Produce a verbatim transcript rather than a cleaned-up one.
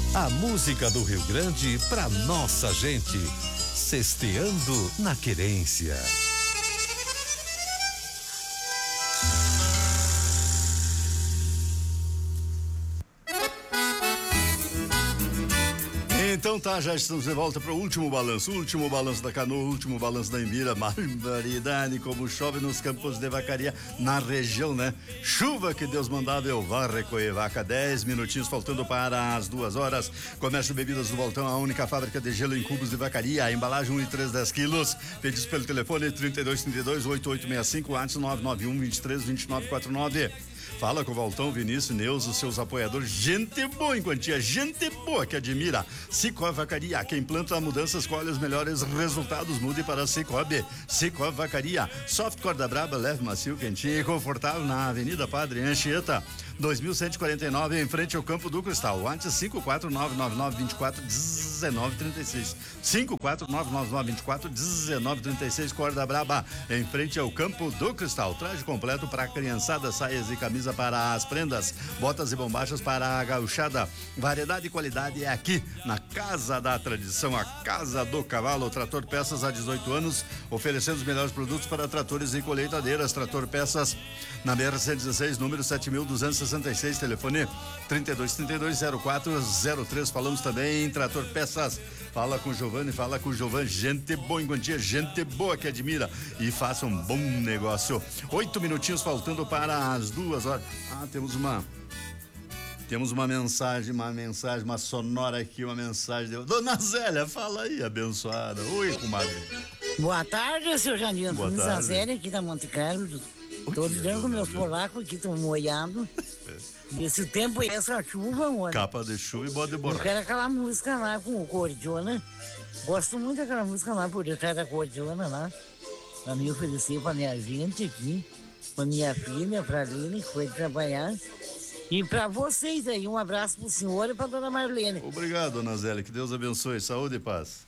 A música do Rio Grande pra nossa gente. Sexteando na querência. Então tá, já estamos de volta para o último balanço, último balanço da Canoa, último balanço da Embira. Barbaridade, como chove nos campos de vacaria na região, né? Chuva que Deus mandava, eu vá recolher vaca. Dez minutinhos faltando para as duas horas. Comércio de Bebidas do Voltão, a única fábrica de gelo em cubos de vacaria. A embalagem um e três, dez quilos. Pedidos pelo telefone trinta e dois, trinta e dois, oito oito seis cinco, WhatsApp nove nove um, vinte e três, vinte e nove, quarenta e nove. Fala com o Valtão, Vinícius, Neus, os seus apoiadores. Gente boa em quantia, gente boa que admira. Cicobi Vacaria, quem planta mudanças colhe os melhores resultados. Mude para Cicobi. Cicobi Vacaria. Soft corda braba, leve, macio, quentinho e confortável na Avenida Padre Anchieta, dois mil cento e quarenta e nove, em frente ao Campo do Cristal. WhatsApp cinco quatro nove nove nove, vinte e quatro, dezenove, trinta e seis. cinco quatro nove nove nove, vinte e quatro, dezenove, trinta e seis, corda braba, em frente ao Campo do Cristal. Traje completo para a criançada, saias e camisa para as prendas, botas e bombachas para a gauchada. Variedade e qualidade é aqui na Casa da Tradição, a Casa do Cavalo. Trator Peças há dezoito anos, oferecendo os melhores produtos para tratores e colheitadeiras. Trator Peças na B R cento e dezesseis, número sete mil duzentos e sessenta e seis, telefone trinta e dois, trinta e dois, zero quatro zero três. Falamos também em Trator Peças. Fala com o Giovanni, fala com o Giovanni, gente boa em quantia, gente boa que admira e faça um bom negócio. Oito minutinhos faltando para as duas horas. Ah, temos uma temos uma mensagem, uma mensagem, uma sonora aqui, uma mensagem de... Dona Zélia, fala aí, abençoada. Oi, comadre. Boa tarde, seu Janino. Boa Dona tarde. Zélia aqui da Monte Carlo. Tô lidando com meus polacos aqui, estão molhados. Esse tempo e essa chuva, mano. Capa de chuva e bode de Eu borracha. quero aquela música lá com o cordiona. Gosto muito daquela música lá por detrás da cordiona lá. Pra me oferecer pra minha gente aqui. Pra minha filha, pra Lili, que foi trabalhar. E pra vocês aí, um abraço pro senhor e pra dona Marlene. Obrigado, Dona Zélia, que Deus abençoe, saúde e paz.